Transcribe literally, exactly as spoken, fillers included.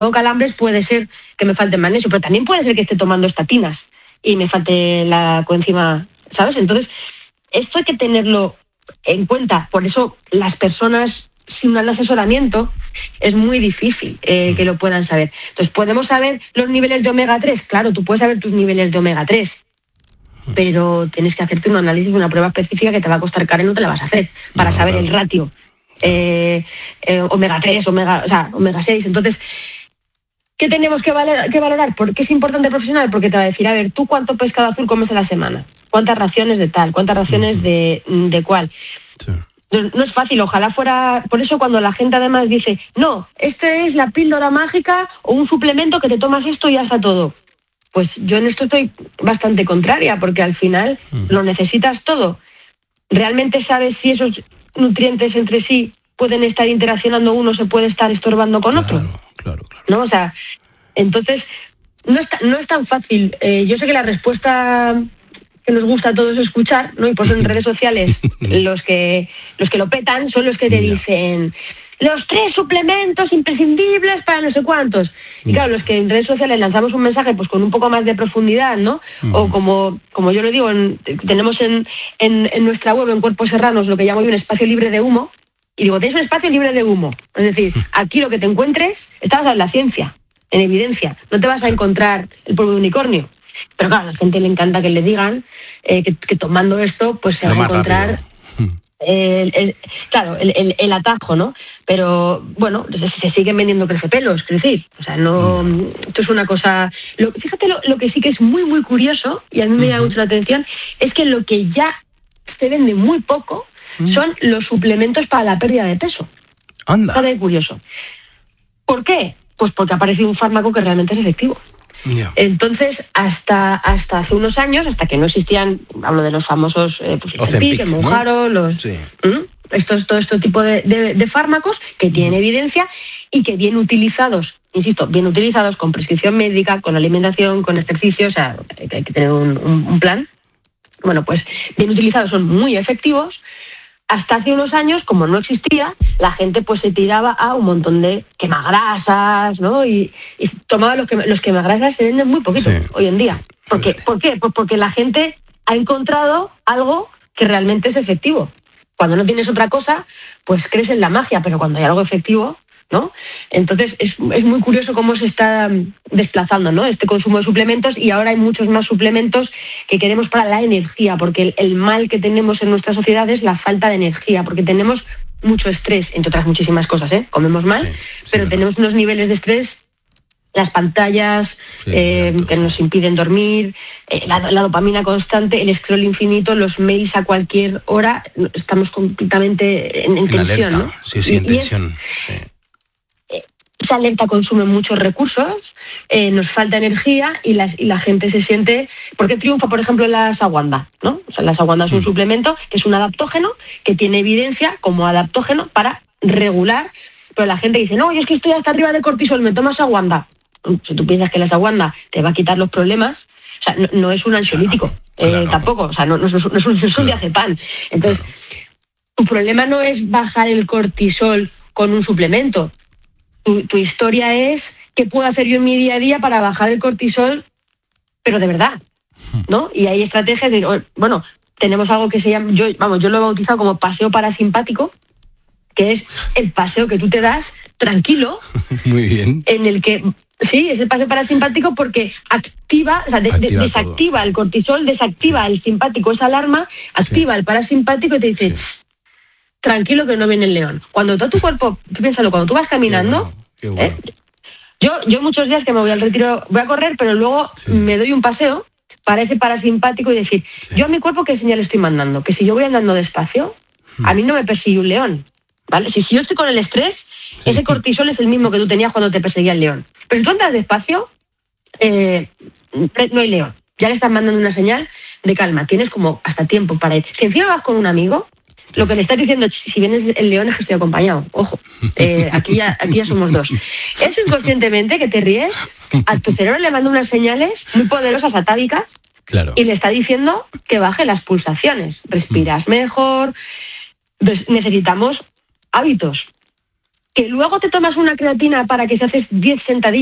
tengo calambres puede ser que me falte magnesio, pero también puede ser que esté tomando estatinas y me falte la coenzima, ¿sabes? Entonces, esto hay que tenerlo en cuenta. Por eso las personas sin un asesoramiento es muy difícil eh, que lo puedan saber. Entonces, ¿podemos saber los niveles de omega tres? Claro, tú puedes saber tus niveles de omega tres, pero tienes que hacerte un análisis, una prueba específica que te va a costar caro y no te la vas a hacer, para no, saber claro. el ratio. Eh, eh, omega tres, omega, o sea, omega seis. Entonces, ¿qué tenemos que, valer, que valorar? ¿Por qué es importante el profesional? Porque te va a decir, a ver, ¿tú cuánto pescado azul comes a la semana? ¿Cuántas raciones de tal? ¿Cuántas raciones uh-huh. de, de cuál? Sí. No, no es fácil, ojalá fuera... Por eso cuando la gente además dice, no, este es la píldora mágica o un suplemento que te tomas esto y ya está todo. Pues yo en esto estoy bastante contraria, porque al final uh-huh. lo necesitas todo. ¿Realmente sabes si esos nutrientes entre sí pueden estar interaccionando, uno se puede estar estorbando con claro, otro? Claro, claro. ¿No? O sea, entonces, no es, no es tan fácil. Eh, yo sé que la respuesta que nos gusta a todos escuchar, ¿no? Y por eso en redes sociales los que los que lo petan son los que te yeah. dicen los tres suplementos imprescindibles para no sé cuántos. Y claro, los que en redes sociales lanzamos un mensaje pues con un poco más de profundidad, ¿no? Uh-huh. O como como yo lo digo, en, tenemos en, en, en nuestra web, en Cuerpos Serranos, lo que llamo yo un espacio libre de humo. Y digo, tienes un espacio libre de humo. Es decir, aquí lo que te encuentres está basado en la ciencia, en evidencia. No te vas a encontrar el polvo de unicornio. Pero claro, a la gente le encanta que le digan eh, que, que tomando esto pues se lo va a encontrar el, el, claro, el, el, el atajo, ¿no? Pero bueno, se siguen vendiendo crecepelos, es decir, o sea, no, esto es una cosa... Lo, fíjate, lo, lo que sí que es muy, muy curioso, y a mí me llama mucho la atención, es que lo que ya se vende muy poco son los suplementos para la pérdida de peso. Anda. Está de curioso. ¿Por qué? Pues porque ha aparecido un fármaco que realmente es efectivo. Yeah. Entonces, hasta hasta hace unos años, hasta que no existían, hablo de los famosos, eh, pues el Mounjaro, ¿no? los... Sí. ¿Mm? Estos, todo este tipo de, de, de fármacos que tienen mm. evidencia y que bien utilizados, insisto, bien utilizados con prescripción médica, con alimentación, con ejercicio, o sea, hay que, hay que tener un, un, un plan. Bueno, pues bien utilizados son muy efectivos. Hasta hace unos años, como no existía, la gente pues se tiraba a un montón de quemagrasas, ¿no? Y, y tomaba los, que, los quemagrasas, se venden muy poquito sí. hoy en día. ¿Por qué? ¿Por qué? Pues porque la gente ha encontrado algo que realmente es efectivo. Cuando no tienes otra cosa, pues crees en la magia, pero cuando hay algo efectivo, ¿no? Entonces es, es muy curioso cómo se está desplazando, ¿no? Este consumo de suplementos, y ahora hay muchos más suplementos que queremos para la energía, porque el, el mal que tenemos en nuestra sociedad es la falta de energía, porque tenemos mucho estrés, entre otras muchísimas cosas, ¿eh? Comemos mal, sí, sí, pero verdad. Tenemos unos niveles de estrés, las pantallas sí, eh, alto, que sí. nos impiden dormir, eh, la, la dopamina constante, el scroll infinito, los mails a cualquier hora, estamos completamente en, en, en tensión, alerta, ¿no? sí, sí, en tensión. Sí. Esa alerta consume muchos recursos, eh, nos falta energía y la, y la gente se siente... ¿Por qué triunfa, por ejemplo, la ashwagandha, ¿no? O sea, la ashwagandha es un mm. suplemento que es un adaptógeno, que tiene evidencia como adaptógeno para regular, pero la gente dice, no, yo es que estoy hasta arriba de cortisol, me tomo ashwagandha. Si tú piensas que la ashwagandha te va a quitar los problemas, o sea, no, no es un ansiolítico, claro, claro. Eh, tampoco, o sea, no, no, no, no es un, no es un diazepam. Entonces, claro. tu problema no es bajar el cortisol con un suplemento. Tu, tu historia es qué puedo hacer yo en mi día a día para bajar el cortisol, pero de verdad, ¿no? Y hay estrategias de, bueno, tenemos algo que se llama, yo, vamos, yo lo he bautizado como paseo parasimpático, que es el paseo que tú te das tranquilo. Muy bien. En el que, sí, es el paseo parasimpático porque activa, o sea, de, de, desactiva todo. El cortisol, desactiva sí. el simpático, esa alarma, activa sí. el parasimpático y te dice... Sí. Tranquilo que no viene el león. Cuando todo tu cuerpo, tú piénsalo, cuando tú vas caminando, qué bueno, qué bueno. ¿eh? yo, yo muchos días que me voy al retiro, voy a correr, pero luego sí. me doy un paseo para ese parasimpático y decir, sí. yo a mi cuerpo qué señal estoy mandando, que si yo voy andando despacio, hmm. a mí no me persigue un león, ¿vale? Si, si yo estoy con el estrés, sí. ese cortisol es el mismo que tú tenías cuando te perseguía el león. Pero si tú andas despacio, eh, no hay león. Ya le estás mandando una señal de calma, tienes como hasta tiempo para ir. Si encima vas con un amigo, lo que me estás diciendo, si vienes el león es que estoy acompañado. Ojo, eh, aquí, ya, aquí ya somos dos. Eso inconscientemente que te ríes, a tu cerebro le manda unas señales muy poderosas, atávicas, claro. y le está diciendo que baje las pulsaciones. Respiras mejor. Pues necesitamos hábitos. que luego te tomas una creatina para que si haces diez sentadillas